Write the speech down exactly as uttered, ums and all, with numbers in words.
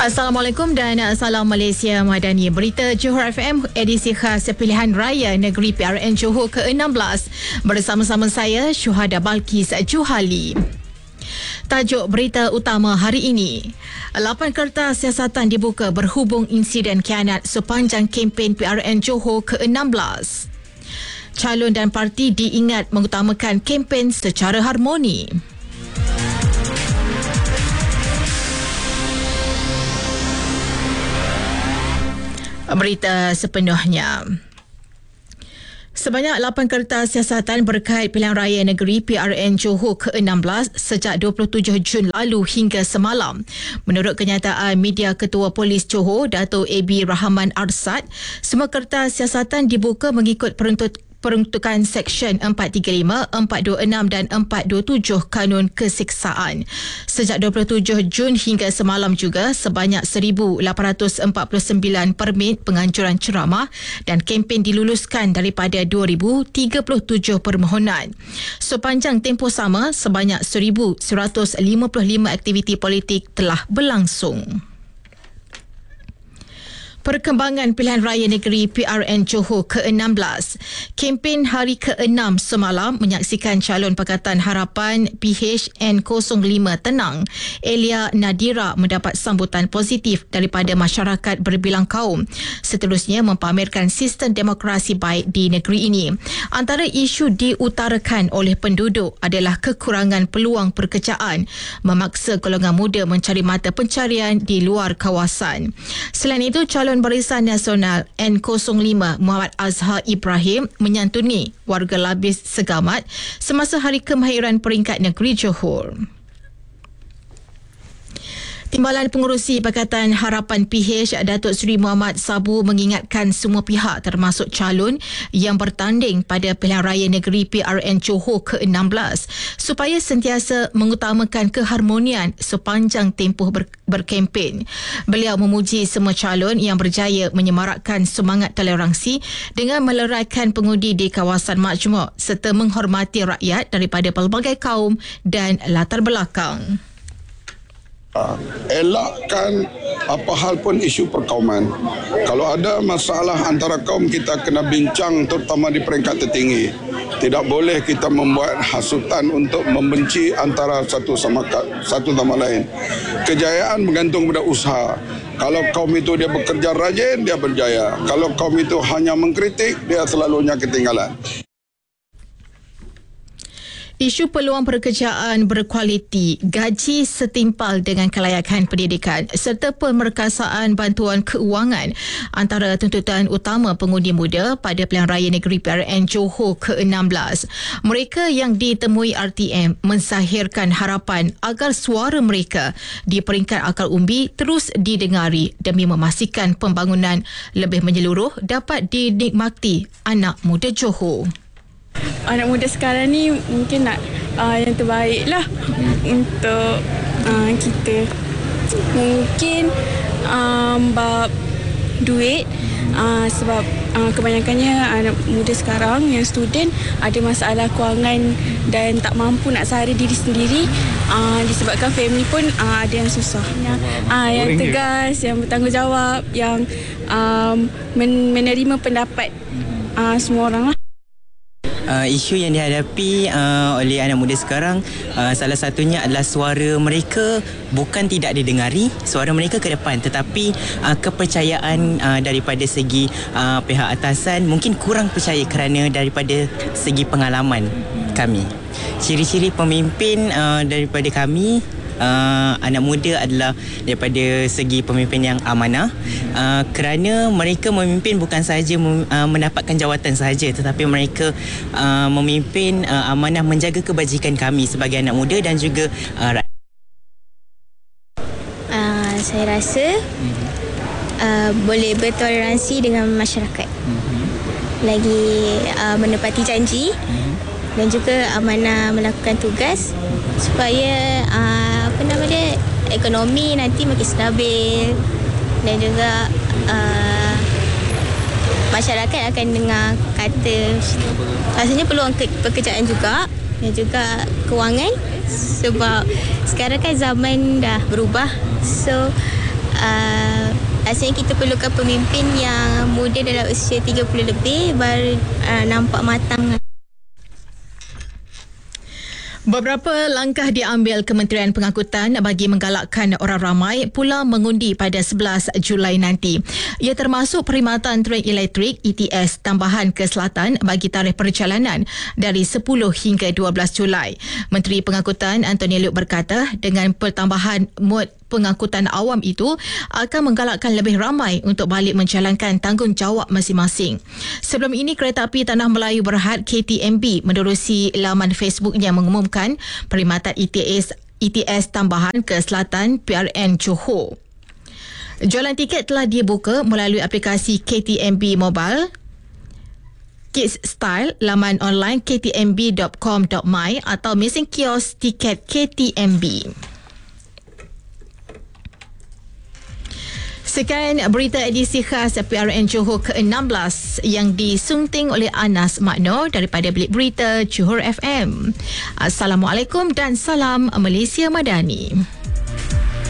Assalamualaikum dan salam Malaysia Madani. Berita Johor F M edisi khas Pilihan Raya Negeri P R N Johor ke enam belas bersama-sama saya Syuhada Balkis Juhali. Tajuk berita utama hari ini. Lapan kertas siasatan dibuka berhubung insiden khianat sepanjang kempen P R N Johor ke enam belas. Calon dan parti diingat mengutamakan kempen secara harmoni. Berita sepenuhnya. Sebanyak lapan kertas siasatan berkait pilihan raya negeri P R N Johor ke enam belas sejak dua puluh tujuh Jun lalu hingga semalam. Menurut kenyataan media Ketua Polis Johor, Dato' A B Rahman Arsad, semua kertas siasatan dibuka mengikut peruntut peruntukan Seksyen empat tiga lima, empat dua enam dan empat dua tujuh Kanun Keseksaan. Sejak dua puluh tujuh Jun hingga semalam juga, sebanyak seribu lapan ratus empat puluh sembilan permit penganjuran ceramah dan kempen diluluskan daripada dua ribu tiga puluh tujuh permohonan. Sepanjang tempoh sama, sebanyak seribu seratus lima puluh lima aktiviti politik telah berlangsung. Perkembangan pilihan raya negeri P R N Johor ke enam belas. Kempen hari ke enam semalam menyaksikan calon Pakatan Harapan P H N kosong lima Tenang, Elia Nadira, mendapat sambutan positif daripada masyarakat berbilang kaum. Seterusnya mempamerkan sistem demokrasi baik di negeri ini. Antara isu diutarakan oleh penduduk adalah kekurangan peluang pekerjaan, memaksa golongan muda mencari mata pencarian di luar kawasan. Selain itu, calon Barisan Nasional N kosong lima Muhammad Azhar Ibrahim menyantuni warga Labis Segamat semasa Hari Kemahiran Peringkat Negeri Johor. Timbalan Pengerusi Pakatan Harapan P H Datuk Seri Muhammad Sabu mengingatkan semua pihak termasuk calon yang bertanding pada pilihan raya negeri P R N Johor ke enam belas supaya sentiasa mengutamakan keharmonian sepanjang tempoh ber- berkempen. Beliau memuji semua calon yang berjaya menyemarakkan semangat toleransi dengan meleraikan pengundi di kawasan majmuk serta menghormati rakyat daripada pelbagai kaum dan latar belakang. Uh, elakkan apa hal pun isu perkauman. Kalau ada masalah antara kaum, kita kena bincang, terutama di peringkat tertinggi. Tidak boleh kita membuat hasutan untuk membenci antara satu sama satu sama lain. Kejayaan bergantung pada usaha. Kalau kaum itu dia bekerja rajin, dia berjaya. Kalau kaum itu hanya mengkritik, dia selalunya ketinggalan. Isu peluang pekerjaan berkualiti, gaji setimpal dengan kelayakan pendidikan serta pemerkasaan bantuan keuangan antara tuntutan utama pengundi muda pada pilihan raya negeri P R N Johor ke enam belas. Mereka yang ditemui R T M menzahirkan harapan agar suara mereka di peringkat akar umbi terus didengari demi memastikan pembangunan lebih menyeluruh dapat dinikmati anak muda Johor. Anak muda sekarang ni mungkin nak uh, yang terbaik lah untuk uh, kita. Mungkin um, bab duit, uh, sebab uh, kebanyakannya anak muda sekarang yang student ada masalah kewangan dan tak mampu nak sara diri sendiri, uh, disebabkan family pun uh, ada yang susah. Uh, yang tegas, yang bertanggungjawab, yang um, men- menerima pendapat uh, semua orang lah. Uh, isu yang dihadapi uh, oleh anak muda sekarang, uh, salah satunya adalah suara mereka bukan tidak didengari, suara mereka ke depan, tetapi uh, kepercayaan uh, daripada segi uh, pihak atasan mungkin kurang percaya kerana daripada segi pengalaman kami. Ciri-ciri pemimpin uh, daripada kami, Uh, anak muda adalah daripada segi pemimpin yang amanah, uh, kerana mereka memimpin bukan sahaja mem, uh, mendapatkan jawatan sahaja, tetapi mereka uh, memimpin uh, amanah menjaga kebajikan kami sebagai anak muda dan juga uh, uh, saya rasa uh, boleh bertoleransi dengan masyarakat, lagi uh, menepati janji dan juga amanah melakukan tugas supaya uh, apa nama dia, ekonomi nanti makin stabil dan juga uh, masyarakat akan dengar kata rasanya peluang ke- pekerjaan juga dan juga kewangan, sebab sekarang kan zaman dah berubah, so uh, rasanya kita perlukan pemimpin yang muda dalam usia tiga puluh lebih baru uh, nampak matang. Beberapa langkah diambil Kementerian Pengangkutan bagi menggalakkan orang ramai pula mengundi pada sebelas Julai nanti. Ia termasuk perkhidmatan tren elektrik E T S tambahan ke selatan bagi tarikh perjalanan dari sepuluh hingga dua belas Julai. Menteri Pengangkutan Anthony Loke berkata dengan pertambahan mod pengangkutan awam itu akan menggalakkan lebih ramai untuk balik menjalankan tanggungjawab masing-masing. Sebelum ini, Kereta Api Tanah Melayu Berhad K T M B menerusi laman Facebooknya mengumumkan perkhidmatan E T S E T S tambahan ke selatan P R N Johor. Jualan tiket telah dibuka melalui aplikasi K T M B Mobile, Kids Style, laman online k t m b dot com dot my atau mesin kios tiket K T M B. Sekian berita edisi khas P R N Johor ke enam belas yang disunting oleh Anas Makno daripada Bilik Berita Johor F M. Assalamualaikum dan salam Malaysia Madani.